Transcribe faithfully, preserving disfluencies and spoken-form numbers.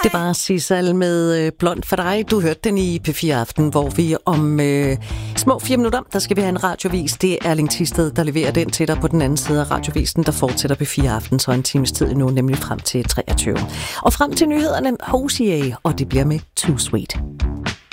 Det var Sissal med Blond for dig. Du hørte den i P fire Aften, hvor vi om øh, små fire minutter, der skal vi have en radiovis. Det er Erling Thisted, der leverer den til dig på den anden side af radiovisen, der fortsætter P fire Aften, så en times tid nu, nemlig frem til treogtyve. Og frem til nyhederne, Hosier, og det bliver med Too Sweet.